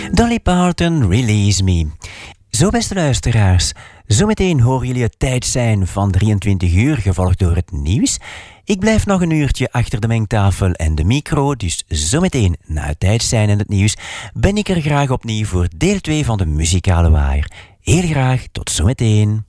Dolly Parton, Release Me. Zo, beste luisteraars, zometeen horen jullie het tijd zijn van 23 uur, gevolgd door het nieuws. Ik blijf nog een uurtje achter de mengtafel en de micro, dus zometeen na het tijd zijn en het nieuws ben ik er graag opnieuw voor deel 2 van de muzikale waaier. Heel graag, tot zometeen.